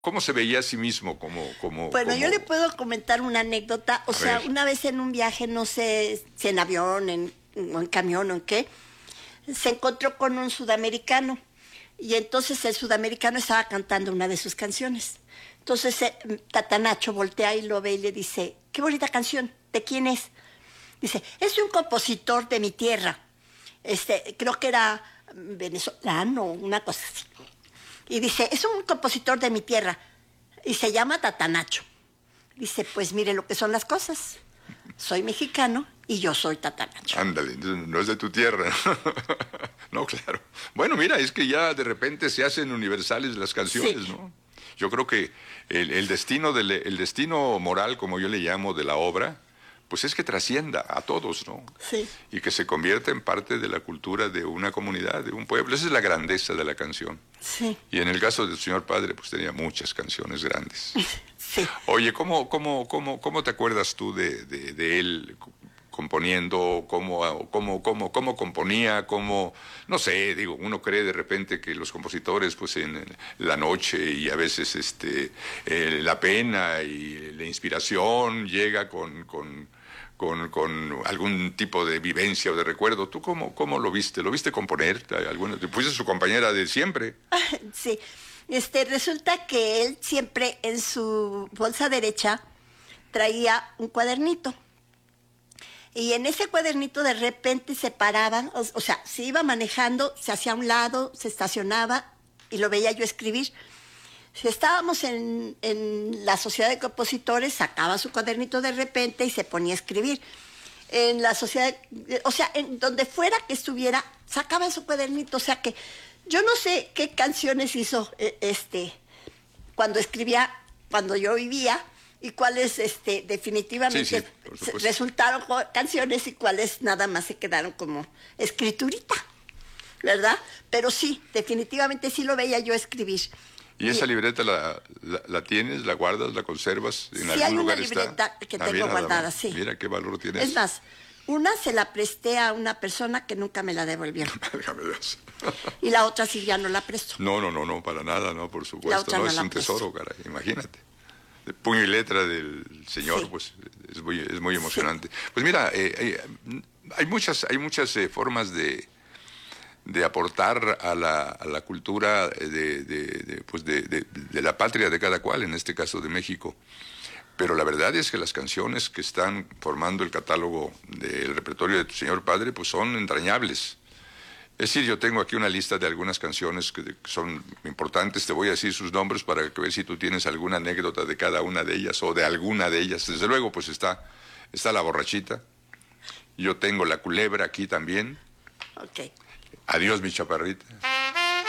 ¿Cómo se veía a sí mismo? Bueno, yo le puedo comentar una anécdota. O sea, una vez en un viaje, no sé si en avión, o en camión o en qué, se encontró con un sudamericano. Y entonces el sudamericano estaba cantando una de sus canciones. Entonces Tata Nacho voltea y lo ve y le dice, qué bonita canción, ¿de quién es? Dice, es de un compositor de mi tierra. Creo que era venezolano, una cosa así. Y dice, es un compositor de mi tierra y se llama Tata Nacho. Dice, pues mire lo que son las cosas. Soy mexicano y yo soy Tata Nacho. Ándale, no es de tu tierra. No, claro. Bueno, mira, es que ya de repente se hacen universales las canciones, Sí. ¿no? Yo creo que el destino moral, como yo le llamo, de la obra, pues es que trascienda a todos, ¿no? Sí. Y que se convierta en parte de la cultura de una comunidad, de un pueblo. Esa es la grandeza de la canción. Sí. Y en el caso del señor padre, pues tenía muchas canciones grandes. Sí. Oye, ¿cómo te acuerdas tú de él componiendo? ¿Cómo componía? No sé, digo, uno cree de repente que los compositores, pues en la noche y a veces la pena y la inspiración llega con algún tipo de vivencia o de recuerdo. ¿Tú cómo lo viste? ¿Lo viste componer? ¿Fuiste su compañera de siempre? Sí. Resulta que él siempre en su bolsa derecha traía un cuadernito. Y en ese cuadernito de repente se paraban, o sea, se iba manejando, se hacía a un lado, se estacionaba y lo veía yo escribir. Si estábamos en la sociedad de compositores, sacaba su cuadernito de repente y se ponía a escribir. En la sociedad, o sea, en donde fuera que estuviera, sacaba su cuadernito. O sea que yo no sé qué canciones hizo cuando escribía, cuando yo vivía, y cuáles definitivamente Sí, por supuesto. resultaron canciones y cuáles nada más se quedaron como escriturita, ¿verdad? Pero sí, definitivamente sí lo veía yo escribir. ¿Y esa libreta la tienes, la guardas, la conservas? ¿En Sí, algún hay una lugar libreta está? que Mira, tengo nada guardada, más. sí. Mira qué valor tiene Es eso. más, una se la presté a una persona que nunca me la devolvió. Válgame Dios. Y la otra sí ya no la presto. No, para nada, no, por La supuesto. otra No, no es la un presto. tesoro, caray, imagínate. De puño y letra del señor, Sí. pues es muy emocionante. Pues mira, hay muchas formas de aportar a la cultura de la patria de cada cual, en este caso de México. Pero la verdad es que las canciones que están formando el catálogo del repertorio de tu señor padre, pues son entrañables. Es decir, yo tengo aquí una lista de algunas canciones que son importantes. Te voy a decir sus nombres para ver si tú tienes alguna anécdota de cada una de ellas o de alguna de ellas. Desde luego, pues está La Borrachita. Yo tengo La Culebra aquí también. Ok. Adiós, mi chaparrita.